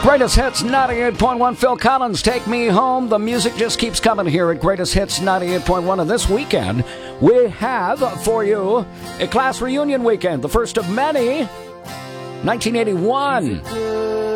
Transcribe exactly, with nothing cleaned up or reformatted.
Greatest Hits ninety-eight point one. Phil Collins, Take Me Home. The music just keeps coming here at Greatest Hits ninety-eight point one. And this weekend, we have for you a class reunion weekend, the first of many, nineteen eighty-one.